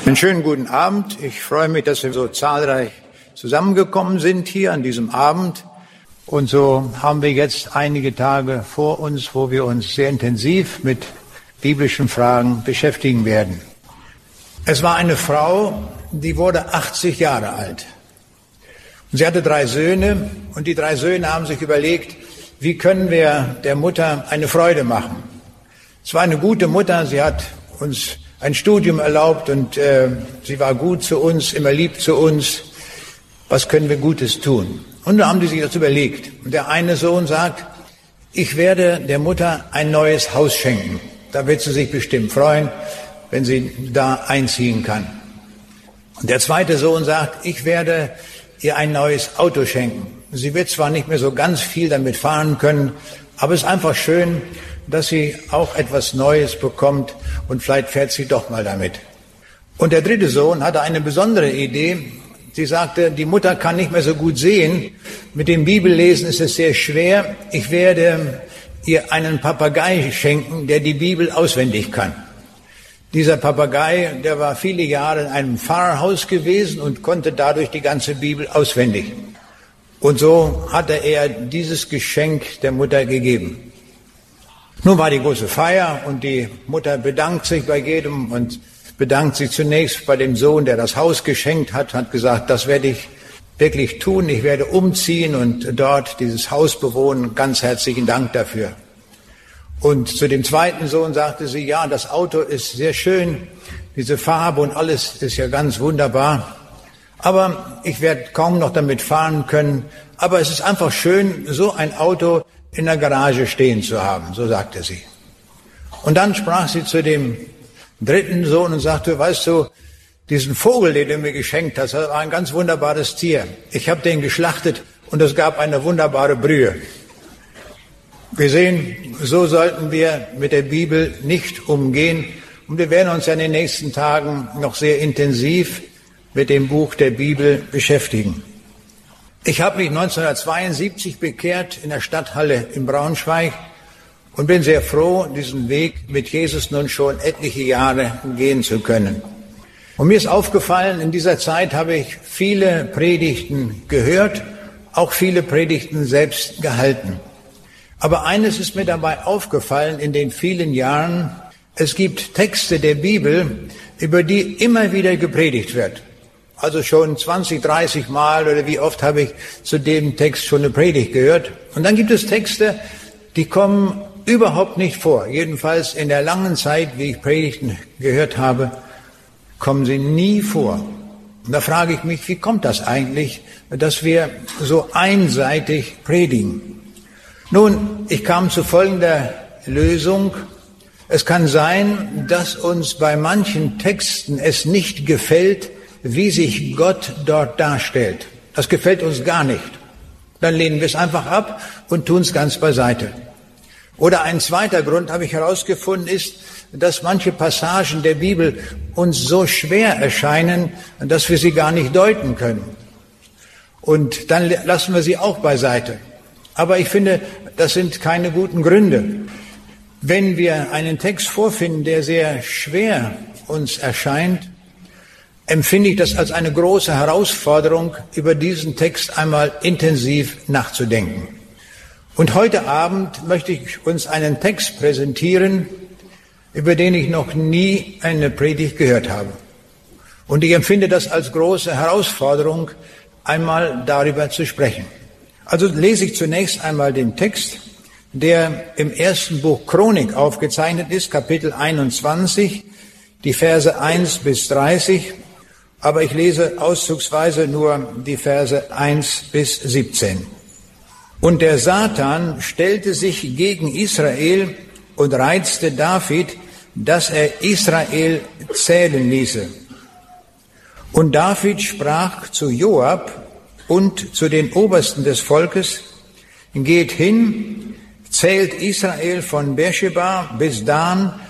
Einen schönen guten Abend. Ich freue mich, dass wir so zahlreich zusammengekommen sind hier an diesem Abend. Und so haben wir jetzt einige Tage vor uns, wo wir uns sehr intensiv mit biblischen Fragen beschäftigen werden. Es war eine Frau, die wurde 80 Jahre alt. Und sie hatte 3 Söhne und die 3 Söhne haben sich überlegt, wie können wir der Mutter eine Freude machen. Es war eine gute Mutter, sie hat uns ein Studium erlaubt und sie war gut zu uns, immer lieb zu uns. Was können wir Gutes tun? Und da haben die sich das überlegt. Und der eine Sohn sagt, ich werde der Mutter ein neues Haus schenken. Da wird sie sich bestimmt freuen, wenn sie da einziehen kann. Und der zweite Sohn sagt, ich werde ihr ein neues Auto schenken. Sie wird zwar nicht mehr so ganz viel damit fahren können, aber es ist einfach schön, dass sie auch etwas Neues bekommt und vielleicht fährt sie doch mal damit. Und der dritte Sohn hatte eine besondere Idee. Sie sagte, die Mutter kann nicht mehr so gut sehen. Mit dem Bibellesen ist es sehr schwer. Ich werde ihr einen Papagei schenken, der die Bibel auswendig kann. Dieser Papagei, der war viele Jahre in einem Pfarrhaus gewesen und konnte dadurch die ganze Bibel auswendig. Und so hatte er dieses Geschenk der Mutter gegeben. Nun war die große Feier und die Mutter bedankt sich bei jedem und bedankt sich zunächst bei dem Sohn, der das Haus geschenkt hat, hat gesagt, das werde ich wirklich tun, ich werde umziehen und dort dieses Haus bewohnen, ganz herzlichen Dank dafür. Und zu dem zweiten Sohn sagte sie, ja, das Auto ist sehr schön, diese Farbe und alles ist ja ganz wunderbar, aber ich werde kaum noch damit fahren können, aber es ist einfach schön, so ein Auto in der Garage stehen zu haben, so sagte sie. Und dann sprach sie zu dem dritten Sohn und sagte, weißt du, diesen Vogel, den du mir geschenkt hast, das war ein ganz wunderbares Tier. Ich habe den geschlachtet und es gab eine wunderbare Brühe. Wir sehen, so sollten wir mit der Bibel nicht umgehen. Und wir werden uns ja in den nächsten Tagen noch sehr intensiv mit dem Buch der Bibel beschäftigen. Ich habe mich 1972 bekehrt in der Stadthalle in Braunschweig und bin sehr froh, diesen Weg mit Jesus nun schon etliche Jahre gehen zu können. Und mir ist aufgefallen, in dieser Zeit habe ich viele Predigten gehört, auch viele Predigten selbst gehalten. Aber eines ist mir dabei aufgefallen in den vielen Jahren, es gibt Texte der Bibel, über die immer wieder gepredigt wird. Also schon 20, 30 Mal oder wie oft habe ich zu dem Text schon eine Predigt gehört. Und dann gibt es Texte, die kommen überhaupt nicht vor. Jedenfalls in der langen Zeit, wie ich Predigten gehört habe, kommen sie nie vor. Und da frage ich mich, wie kommt das eigentlich, dass wir so einseitig predigen? Nun, ich kam zu folgender Lösung. Es kann sein, dass uns bei manchen Texten es nicht gefällt, wie sich Gott dort darstellt. Das gefällt uns gar nicht. Dann lehnen wir es einfach ab und tun es ganz beiseite. Oder ein zweiter Grund, habe ich herausgefunden, ist, dass manche Passagen der Bibel uns so schwer erscheinen, dass wir sie gar nicht deuten können. Und dann lassen wir sie auch beiseite. Aber ich finde, das sind keine guten Gründe. Wenn wir einen Text vorfinden, der sehr schwer uns erscheint, empfinde ich das als eine große Herausforderung, über diesen Text einmal intensiv nachzudenken. Und heute Abend möchte ich uns einen Text präsentieren, über den ich noch nie eine Predigt gehört habe. Und ich empfinde das als große Herausforderung, einmal darüber zu sprechen. Also lese ich zunächst einmal den Text, der im ersten Buch Chronik aufgezeichnet ist, Kapitel 21, die Verse 1 bis 30. Aber ich lese auszugsweise nur die Verse 1 bis 17. Und der Satan stellte sich gegen Israel und reizte David, dass er Israel zählen ließe. Und David sprach zu Joab und zu den Obersten des Volkes, geht hin, zählt Israel von Beersheba bis Dan